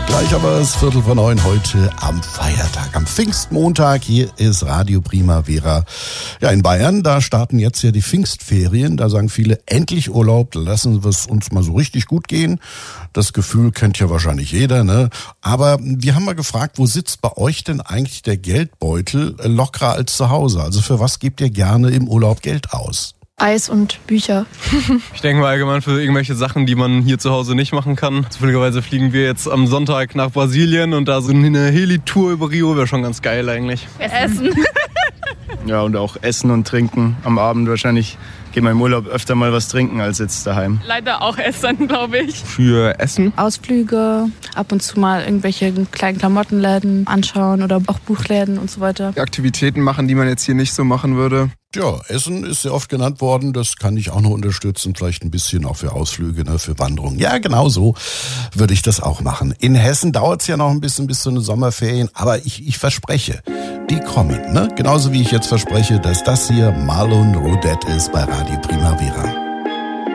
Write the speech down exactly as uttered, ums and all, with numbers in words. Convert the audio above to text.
Gleich aber das Viertel vor neun heute am Feiertag, am Pfingstmontag. Hier ist Radio Primavera. Ja, in Bayern, da starten jetzt ja die Pfingstferien. Da sagen viele, endlich Urlaub, lassen wir es uns mal so richtig gut gehen. Das Gefühl kennt ja wahrscheinlich jeder, ne? Aber wir haben mal gefragt, wo sitzt bei euch denn eigentlich der Geldbeutel lockerer als zu Hause? Also für was gebt ihr gerne im Urlaub Geld aus? Eis und Bücher. Ich denke mal allgemein für irgendwelche Sachen, die man hier zu Hause nicht machen kann. Zufälligerweise fliegen wir jetzt am Sonntag nach Brasilien und da so eine Heli-Tour über Rio wäre schon ganz geil eigentlich. Essen. Ja, und auch Essen und Trinken am Abend. Wahrscheinlich gehen wir im Urlaub öfter mal was trinken als jetzt daheim. Leider auch Essen, glaube ich. Für Essen? Ausflüge, ab und zu mal irgendwelche kleinen Klamottenläden anschauen oder auch Buchläden und so weiter. Aktivitäten machen, die man jetzt hier nicht so machen würde. Ja, Essen ist sehr oft genannt worden, das kann ich auch noch unterstützen, vielleicht ein bisschen auch für Ausflüge, ne, für Wanderungen. Ja, genau so würde ich das auch machen. In Hessen dauert es ja noch ein bisschen bis zu den Sommerferien, aber ich, ich verspreche, die kommen, ne? Genauso wie ich jetzt verspreche, dass das hier Marlon Rodet ist bei Radio Primavera.